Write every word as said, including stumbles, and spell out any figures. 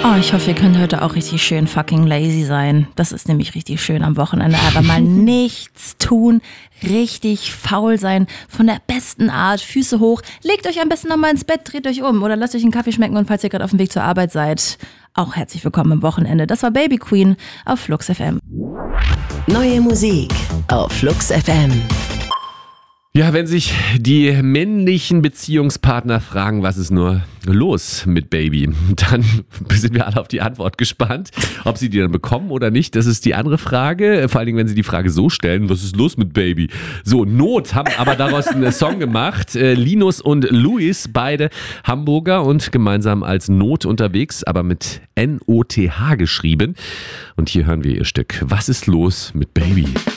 Oh, ich hoffe, ihr könnt heute auch richtig schön fucking lazy sein. Das ist nämlich richtig schön am Wochenende. Aber mal nichts tun, richtig faul sein, von der besten Art, Füße hoch. Legt euch am besten nochmal ins Bett, dreht euch um oder lasst euch einen Kaffee schmecken und falls ihr gerade auf dem Weg zur Arbeit seid, auch herzlich willkommen am Wochenende. Das war Baby Queen auf Flux F M. Neue Musik auf Flux F M. Ja, wenn sich die männlichen Beziehungspartner fragen, was ist nur los mit Baby, dann sind wir alle auf die Antwort gespannt. Ob sie die dann bekommen oder nicht, das ist die andere Frage. Vor allen Dingen, wenn sie die Frage so stellen, was ist los mit Baby? So, Not haben aber daraus einen Song gemacht. Linus und Luis, beide Hamburger und gemeinsam als Not unterwegs, aber mit N O T H geschrieben. Und hier hören wir ihr Stück. Was ist los mit Baby?